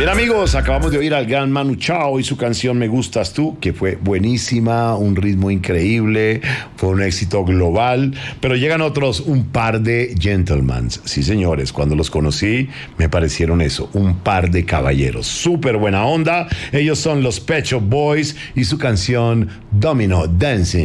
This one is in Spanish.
Bien amigos, acabamos de oír al gran Manu Chao y su canción Me Gustas Tú, que fue buenísima, un ritmo increíble, fue un éxito global, pero llegan otros, un par de gentlemen. Sí señores, cuando los conocí me parecieron eso, un par de caballeros, súper buena onda. Ellos son los Pet Shop Boys y su canción Domino Dancing.